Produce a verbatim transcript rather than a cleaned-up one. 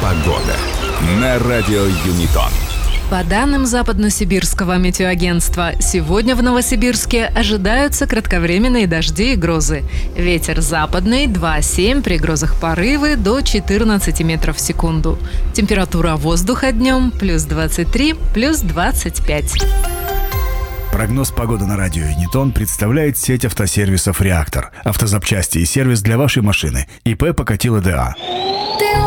Погода на радио Юнитон. По данным Западно-Сибирского метеоагентства, сегодня в Новосибирске ожидаются кратковременные дожди и грозы. Ветер западный два семь, при грозах порывы до четырнадцать метров в секунду. Температура воздуха днем плюс двадцать три, плюс двадцать пять. Прогноз погоды на радио Юнитон представляет сеть автосервисов «Реактор». Автозапчасти и сервис для вашей машины. ИП Покатило ДА.